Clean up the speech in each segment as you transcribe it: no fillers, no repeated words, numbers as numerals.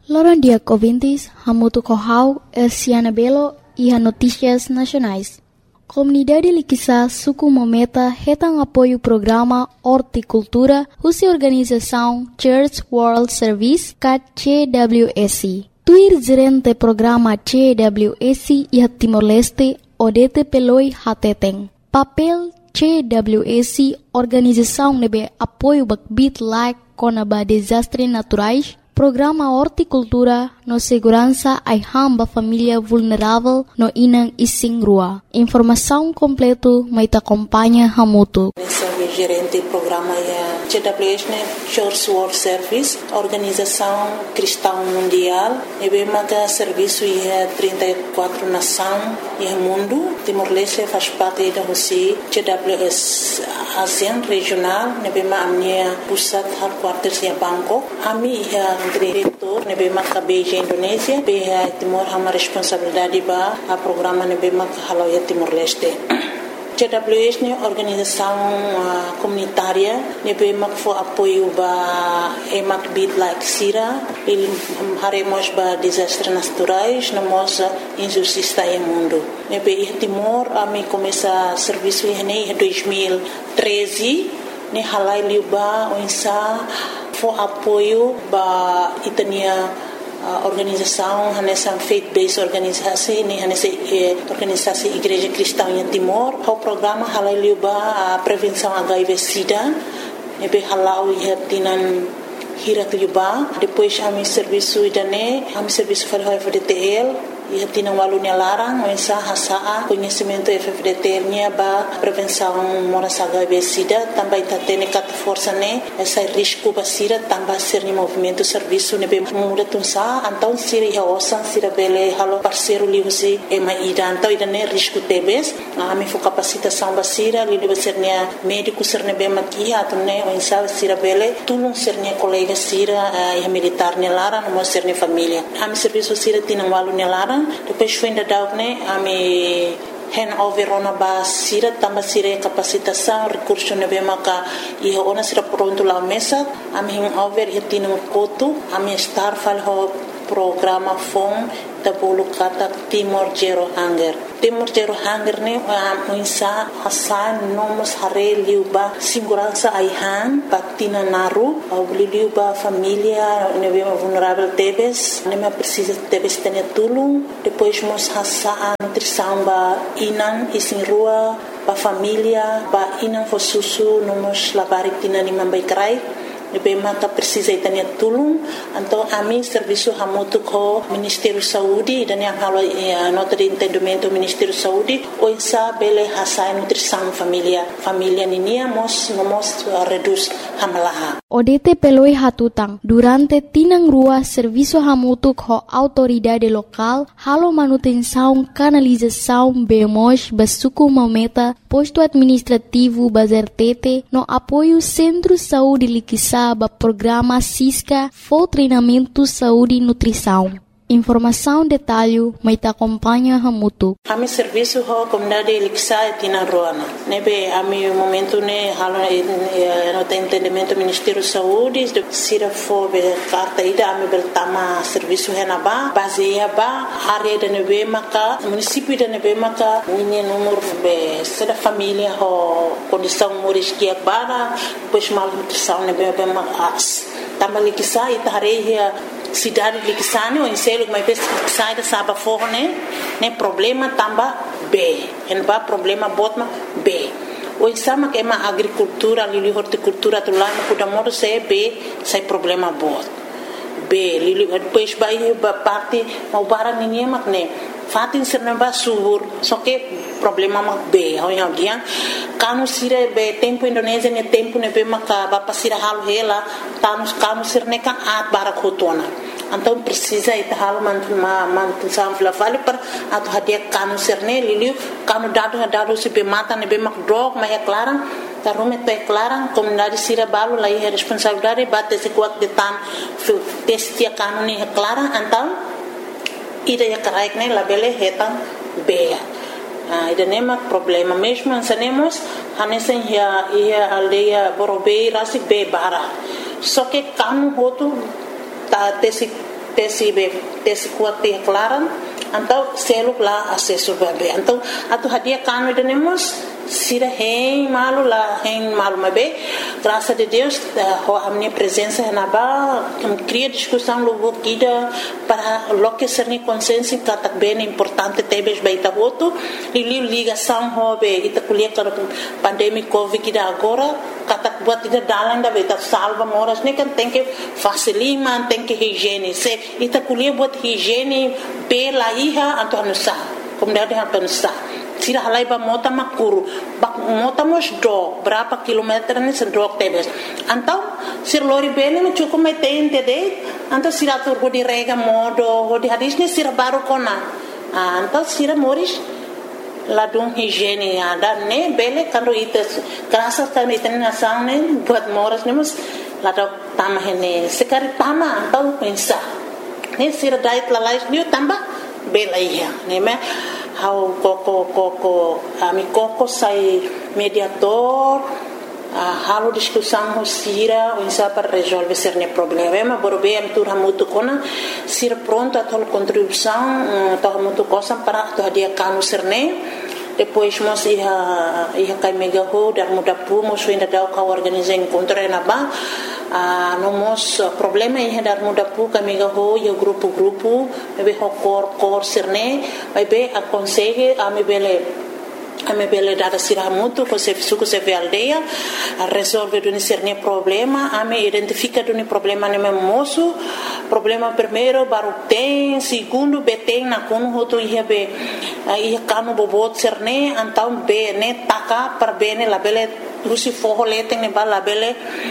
Loron dia ouvintes, Hamutu Kohau, Elsiana Belo e a Notícias Nacionais. Comunidade Liquissa Suku Mometa retam apoio o programa Horticultura, cuja organização Church World Service, CWS. Tuir gerente programa CWS e a Timor-Leste, Odete Peloi Hateteng. Papel CWS, organização nebe apoio bakbit like conaba desastres naturais, programa Horticultura no segurança ai hamba família vulnerável no inang ising rua. Informação completo mai ta acompanha Hamutu. Sou gerente do programa CWS, Church World Service, organização cristã mundial. E bem maga serviço e 34 nações e mundo. Timor-Leste faz parte da Rússia. CWS ASEAN regional. E bem maga minha pusat headquarters em Bangkok. Ami diretor ne bem maga Beijing Indonésia. Bem Timor hama responsabilidade ba a programa ne bem maga haloia Timor-Leste. CWS é organização comunitária, que for apoio para emak bit like Sira, ele haremos para desastres naturais, na nossa injustiça no mundo. Nebe Timor, a mim começa serviço em 2013, ne halai liuba onsa for apoio para itania organização nessa faith-based organização nessa organização Igreja Cristã em Timor. O programa halaliuba a prevenção HIV/SIDA, nebe halau e tinan hirat liuba. Depois a mi serviço idane, a mi serviço para o FDTL. E tinha um aluno larang, mas hasa conhecimento FFDT nya ba prevenção moras HIV/SIDA, também tá tendo cat força né, essa risco basira também ser no movimento serviço ne bem muda tunsa, então sira ia osan sira bele halo parceiro liusi e mai então ida ne risco tebes, a mi fo capacitação basira li ser ne médico ser ne bem maki atun ne onsa sira bele tulung ser ne colega sira e militar ne larang mo ser ne família. A mi serviço sira tinha um aluno larang. Depois foi ainda dar a me handover ona ba sira tamba sira capacitação recurso na bemaka e ona sira pronto lá mesa a me handover e tinha um coto a me estar falho programa FOM da bolukata Timor Zero Hunger. Timor Zero Hunger ne muinsa hasan nomos hare liuba segurança aihan patina naru au liuba família nebe vulnerável tebes nema precisa tebes tenia tulung depois mos hasa nutrição ba inan isin rua ba família ba inan fo susu nomos labari tina ni mambai krai nebe maka precisa itania tulung então a mim serviço hamutu ko Ministério Saúde dan yang halo nota de entendimento Ministério Saúde o insa bele hasa nutrição família ninia mos reduz hamalaha. Odete peloi hatutang durante tinang rua serviço hamutu ko autoridade local halo manutenção canalização bemos basuku mometa posto administrativo bazertete no apoio Centro Saúde Liquissa ba programa SISCA for treinamento saúde e nutrição. Informação detalhe mai ta acompanha Hamutu. Ami serviço ho comunidade Liquissa tina roana. Nebe ami momento ne halo no entendimento Ministério Saúde de sira fo be carta ida ami bertama serviço henaba baseia ba área de nebe maka município de nebe maka minha número be sera família ho condição moris que bara depois mal nutrição nebe be mas tamba Liquissa itareia cidade Liquissane ou inselo mas sai da saba forne né problema tamba B en ba problema botma B o insama que é uma agricultura ali horticultura do lá no modo se B sai problema bot B lili depois vai parte mau barang ninguém mak né fatin sernamba subur só que problema mak B ho yang dia kanu sire be tempo Indonésia ne tempo ne be maka ba pasira halu hela kanu sirne ka at barakotona então precisa itahal mantunsam flavali per atau hadiah kanu sirne liliu kanu dadu se be mata ne be mak drog ma é clara tarume to é clara comunidade sira balu lai responsabilidade bate se kuat de tan testia kanu ni é clara então ida ya karaik ne labele hetan beia ida nema problema mesmo ansanemos hanesen ia aldeia borobei rasi be bara só que kanu hotu ta tesi tesi kuat te klaran então seluk lá acesso bebê então atu hadia kanu denemos sira hein malu mabe graças a Deus a minha presença na ba cria discussão logo kida para loque ser ni consciência que bem importante tebes baita voto e ligação hobe ita kuliah para pandemia covid kida agora katak buat ida dalan da baita salva moras ni kan tem que facilitar tem que higiene se ita kuliah buat higiene pela iha atau nusa kemudian atau nusa tira halai ba mota makuru bak mota mos do berapa kilometer ni sedok tebes antau sir lori bene no cukup metente de antau siratur go di rega modo go di hadis ni sir baru kona antau sira moris ladung higiene ada ne bele kando ites krasa kan iten nasan ne buat moras ne mus ladok tamah ne sekari tamah antau pensa ne sir dait lalais ni tambah bela iya ne me how koko ami koko sai mediator halo discussão sira insa para resolver cerne problema borbe am tur hamutu kona sir pronto a tol contribuição to hamutu cosa para to dia kanu cerne depois mos ia kai mega ho dar muda pu mos ainda dau ka organizar encontro na ba nomos problema ia dar muda pu ka mega ho yo grupo be ho cor cerne vai be aconselhe a me bele dada siramutu ko se suku se ve aldeia a resolver do cerne problema a me identifica do problema ne moço problema primeiro baru tem segundo beteng na kono hoto ia be ia kanu bobot cerne então be ne taka para bene la bele rusi forro leteng ne bala bele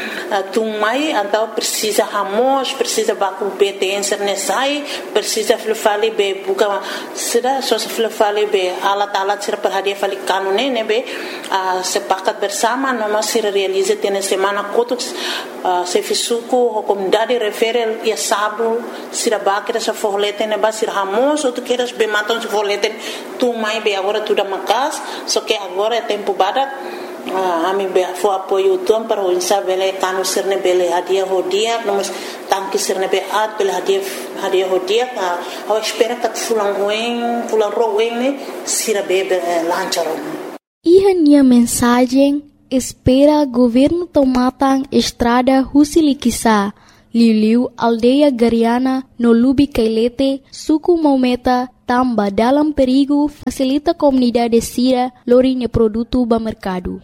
tumai então precisa ramos precisa baku beteng cerne sai precisa fale be buka será só se fale be alat ser para dia fale kanu ne be sepakat bersama noma se realiza tene semana kotos se fisuku comunidade refere ia sábado sira bakira sa forro leteng ne ba sira ramos ou tu queres be matam se forro leteng tumai be agora tudo macas só que agora é tempo badak ami be fo apoio tuam para o insa bele kanu serne bele hadia hodia nomos tanki serne be at bele hadia hodia a espera que fulan roen ne sira bebe lancharon Ihania mensagem espera governo tomatang estrada Husilikisa Liliu aldeia Gariana no Lubi Kailete suku Maumeta tamba dalam perigo facilita comunidade sira lorinya produto ba mercado.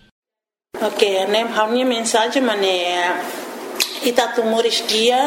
Ok, né? A minha mensagem é itatu moris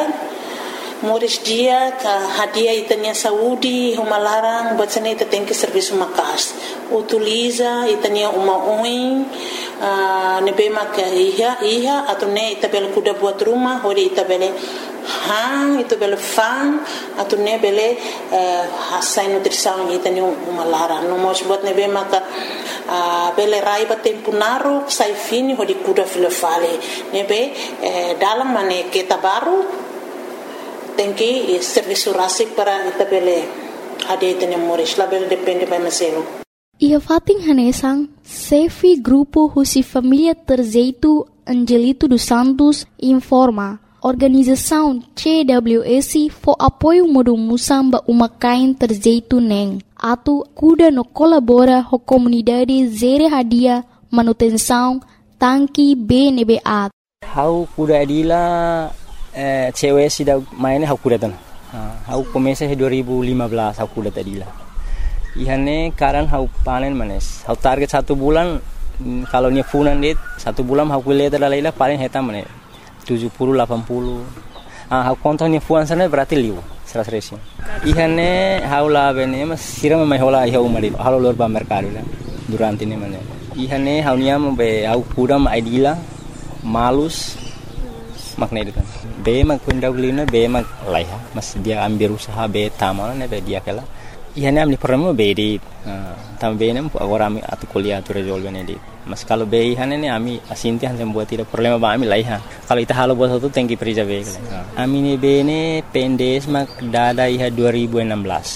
dia ka hadia itanya saúde uma larang batsane ita tem que serviço makas utiliza itanya uma oin nebema ka iha atune ita bel kuda buat rumah hori ita bele ita bele fan atune bele hasai nutrição itanya uma larang no mos buat nebema ka bele raiba tempo naru sai fini hori kuda filofale nebe dalam mane kita baru tem que serviço rasik para itabele ade tene moris label depende by maselo ia fating hanesang sefi grupo husi família Terzeito Angelito dos Santos informa organização CWS for apoio modo musamba uma kain Terzeito neng atu kuda no colabora ho comunidade zere hadia manutenção tanki BNBA how kuda adila cewek sudah mainnya aku datang. Aku komesa 2015 aku datang dila. Ihane karan aku panen manes. Aku target 1 bulan kalau nya funan dit 1 bulan aku lihat dalailah paling heta manes 70 80. Aku kontak nya fuan sana berarti liu 100. Ihane aku lah bene mas siram mai hola iha umari. Halo lor ba mercado lah durante ini manes. Ihane aku nya be aku kuda ma idila malus makna itu kan. Be mag kundawlina be mag laiha mas dia ambil usaha be tamal ne be dia kala ihane amni problema be di tam be nem agora ami atu kuliah tu resolve ne di mas kalau be ihane ne ami asinti han buat tidak problema ba ami laiha kalau ita halo buat satu tengki perija be ami ne be ne pendes mag dada iha 2016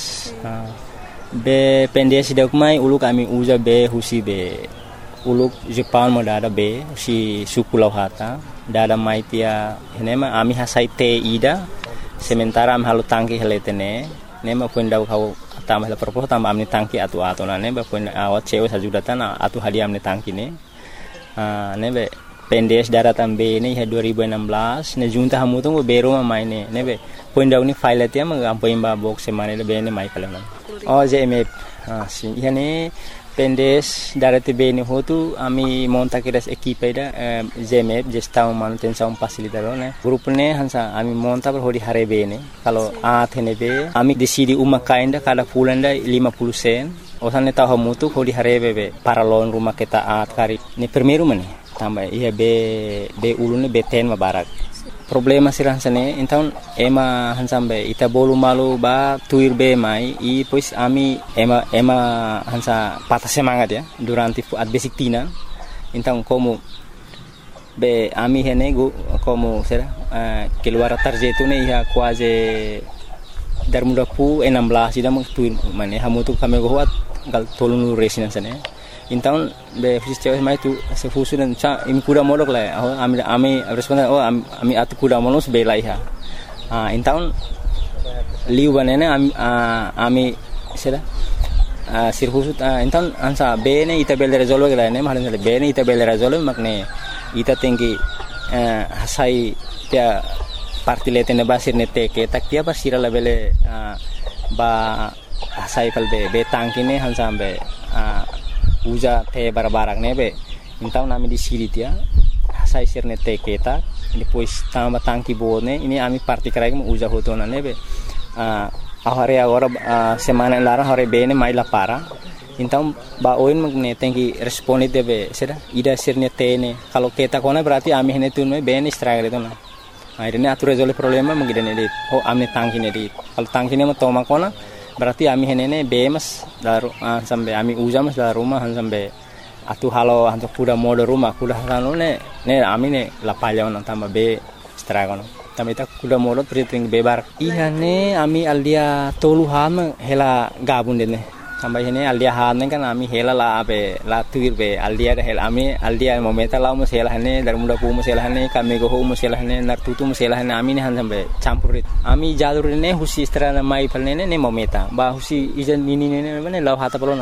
be pendes dak mai uluk ami uza be husi be uluk Jepang mo dada be si suku lauhata dada maitia henema ami hasai te ida sementara am halu tangki heletene ne ma pun dau kau tambah la propos tambah amni tangki atu na ne ba pun awat cewe sajudatan atu hadiah amni tangki ne ne be pendes daratan be ne 2016 ne junta hamu tu bero ma mai ne be pun dau ni file tia ma ampo imba box semane le be ne mai kalana oh JMF si yani pendes darati be ne hotu ami monta kiras equipe da JMF gestão manutenção facilitador ne grup ne hansa ami monta per hodi hare be ne kalau athene be ami decidi uma kainda kada fulanda 50 sen osane tahu hamu tu hodi hare be paralon rumah kita at kari ne primeiro mane tambah iya be ulune be ten mabarak problema sirah sane então ema hansambe ita bolu malu ba tuir be mai i pois ami ema hansa patah semangat ya durante at basic tina então como be ami hene go como será keluar tarjetu ne ia quase dar muda pu 16 ida tuir mane hamu tu kami go hat gal tolunu resina sane então be fisios mai tu se fusu dan cha im kuda modok la ami responden ami atu kuda monos be lai ha então liu banene ami sera sir fusu então ansa be ne ita bel resolve la ne mahalan be ne ita bel resolve makne ita tinggi hasai dia parti letene basir ne teke tak dia basira la bele ba hasai kal be tangkine hansa be uja te barbarak nebe então nami di siri dia sai sirne te keta depois tambah tangki bone ini ami parti karai mo uja hotona nebe ahare agora semana lara hore bene mai la para então ba oin magne tenki responde debe sera ida sirne tene kalau keta kona berarti ami hene tunme bene struggle itu na akhirnya atur resolve problema magidane dit ami tangki ne dit kalau tangki ne mo toma kona berarti ami henene bemas daru sampai ami uja mas daru rumah sampai atu halo hantu kuda mode rumah kuda halo ne ami ne lapalya on tamba be stragono tamba ita kuda mode priting bebar iya ne ami aldia tolu ham hela gabun dene sampai hene aldia han kan ami hela la be la tuir be aldia da hela ami aldia momenta la mo hela hene dar muda pu mo hela hene kami go ho mo hela hene nartutu mo hela hene ami ne han sampai campurit ami jalur ne husi strana mai palne ne momenta ba husi ijan nini ne ne la hata polona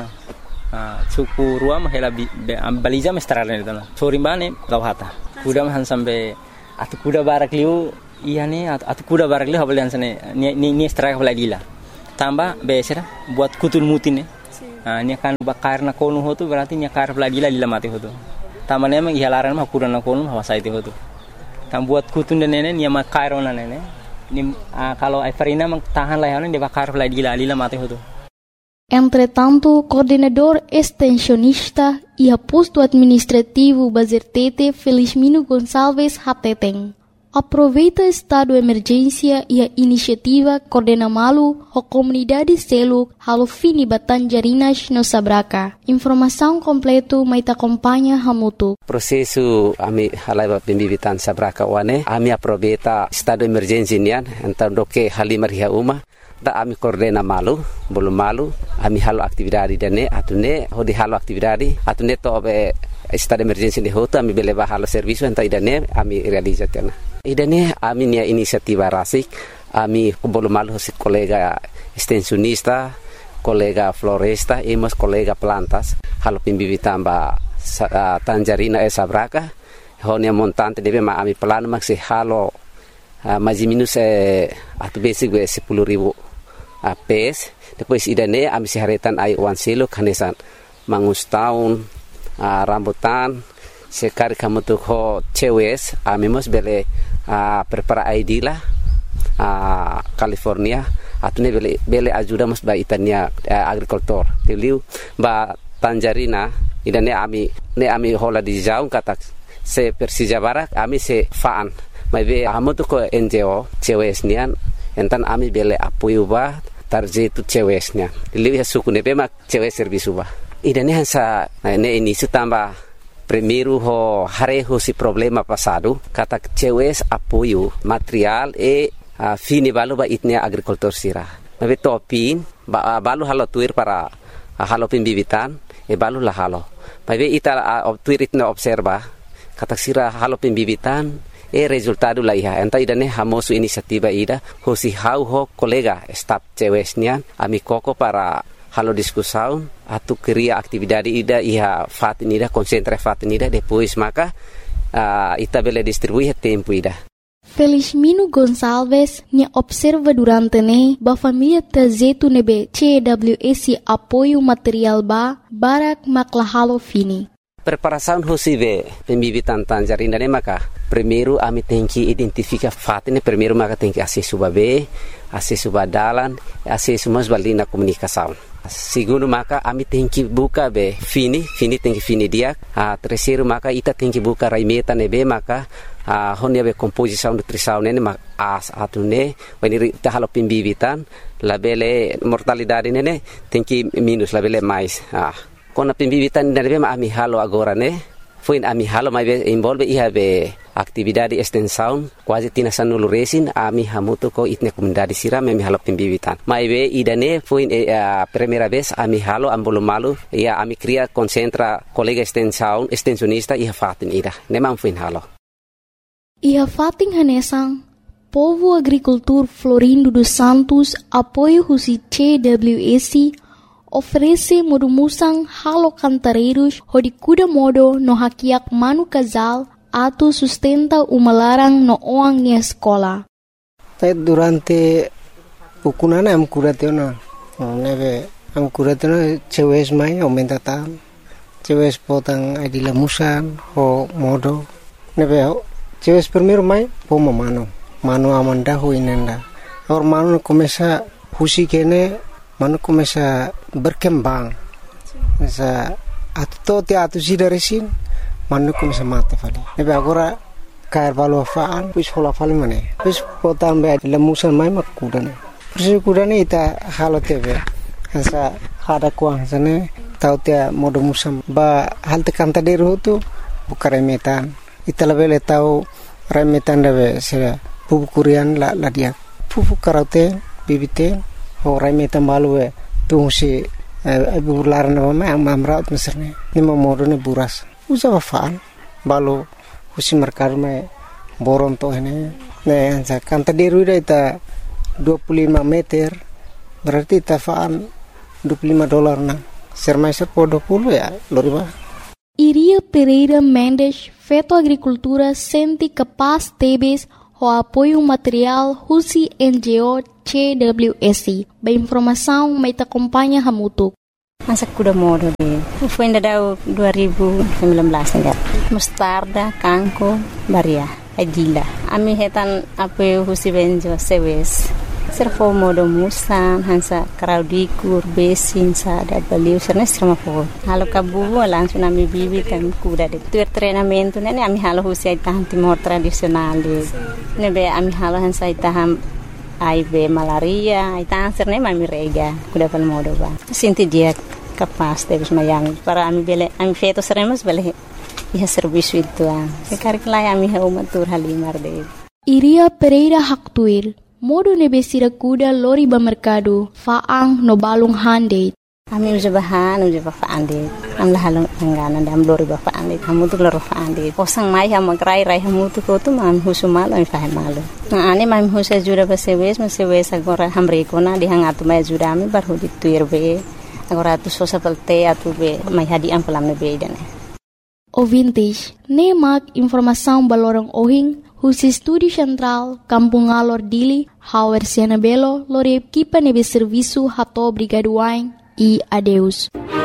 suku ruam hela baliza me strana ne dona sori bane la hata kuda han sampai atu kuda barak liu iya ne atu kuda barak liu habalian sane ni straka balagila tambah besera buat kutul mutin nya kan bakar na konu hotu berarti nya kar lagi la mati hotu tamane emang ihalaran mah kuran na konu hawasa itu hotu tam buat kutun dan nene nya makar ona nene ni kalau Farina mang tahan lah de bakar lagi la mati hotu. Entretanto, coordenador extensionista e posto administrativo Bazertete Felizmino Gonçalves Hateteng aproveita estado de emergência e a iniciativa coordena malu a comunidade selo halo fini Batanjarinas no Sabraca. Informação completo mai ta acompanha hamutu. Processo ami halai pembibitan Sabraca wane ami aproveita estado de emergência nian então do que halimar ria uma da ami coordena malu belum malu ami halo aktividade dane atune hodi halo aktividade atune to be estado de emergência de hoto ami beleva halo serviço então idane ami realizatena idane ami nia inisiativa rasik ami belum malu hosi kolega extensionista kolega floresta e mas kolega plantas halo pimbibitan ba Tanjarina Sabraca honia montante debe ma ami plan maksi halo mais minus atu basic 10.000 PS depois idane ami siharetan ai wan selo kanesan mangus tahun rambutan sekali kamu tuh ho cewes ami mos bele prepara ID lah California atune bele ajuda mos ba itania agricultor tiliu ba Tanjarina idane ami hola di jauh kata se Persija Barak ami se faan mai be amo tu ko NGO cewesnian entan ami bele apoio ba tarje tu cewesnya lihat suku ne bema cewes servisu ba idane hansa ne ini tamba primeiro ho hare ho si problema passado kata cewes apoio material e fini balu ba itnia agricultor sira mai topin ba balu halo tuir para halo pimbibitan e balu la halo mai be ita tuir itna observa kata sira halo pimbibitan resultado la iha enta idane hamosu inisiativa ida hosi hau ho kolega staf cewesnian ami koko para halo discussão atu cria atividade ida iha fatinida concentra fatinida depois maka ita bele distribuir tempo ida. Felizmino Gonçalves nya observa durante ne ba família trajeto nebe CWS apoio material barak maklahalo fini. Preparação hosive pembibitan tangerina ne maka primeiro ami tem que identificar fatine primeiro maka tem que acesso babe acesso badalan acesso mas balina comunicação. Segundo maka ami tem que buka be fini tem que fini dia. Terceiro maka ita tem que buka raimeta nebe maka honia be composição nutrição nene as atune when ita halo pembibitan labele mortalidade nene tem que minus labele mais. Kona pembibitan nene be ami halo agora ne foi ami halo mai be envolve iha be atividade extensão quase tinasan nulu resin ami hamutu ko itne comunidade siram ami halo pembibitan mai be idane foi primeira vez ami halo ambolo malu ia ami cria concentra colega extensionista iha fatin ida nemang foi halo iha fatin hanesang Povo Agricultor Florindo dos Santos apoio husi CWS oferece modumusang halo cantareiros hodi kuda modo no hakiak manu casal atau sustenta umalarang no oang ni escola. Durante ukunana am kuratena neve am kuratena cewes mai aumenta tan cewes potang adila musan o modo neve cewes primeiro mai poma mano amanda ho inenda or mano começa husi kene mano começa berkembang sa atu sidaresin manu começa mata fali nebe agora cair valor faan pus hola fali mane pus potam be lemusan mai makudane pus kudane ita halo tebe sa hada kuang sane tau tia modo musam ba halte kanta deru tu bukare metan ita lebele tau remetan debe sera pupu kurian la dia pupu karaute bibite ho remetan balue tungsi bular na ma amraut meserne ni modo ne buras usaha faan balu husi merkar me boron to ini ne kanta deru ita 25 meter berarti ita faan $25 na sermai sepo 20 ya loriba. Iria Pereira Mendes Feto Agricultura senti capaz tebes ho apoio material husi NGO CWS ba informação mai ta acompanha hamutuk. Masak kuda modo di. Foi ainda dau 2019 enggak. Mustarda, kangko, baria, adila. Ami hetan apoio husi benjo sewes. Servo modo musan hansa kraudikur besin sa da baliu sernes sama fo. Halo kabubu langsung ami bibi kan kuda de. Tu treinamento nene ami halo husi tahan timor tradisional de. Nebe ami halo hansa taham aibe malaria, tahan serne mami rega kuda pal modo ba. Sinti dia capaz de mayang para ami bele ami feto seremos bele iha serviço itu sekar klai ami ha umatur halimar de. Iria Pereira Haktuir modo nebesira kuda lori ba mercado faang no balung hande. Ami ujabahan faande am la halong ngana dam lori ba faande kamu tu lori faande posang mai ha magrai rai hamu tu ko tu mam husumal ami fahe malu na ani mam husa jura ba sewes agora hamre kona di hangatu mai jura ami bar hudi tuir be agora tu sosa pelte atu be mai hadi am pelam be dane Ouvintes, nemak informação balorong ohing husi Estúdio Central, Kampung Alor Dili, Hauer Siana Belo, lori equipa nebe serviço hato brigaduain e adeus.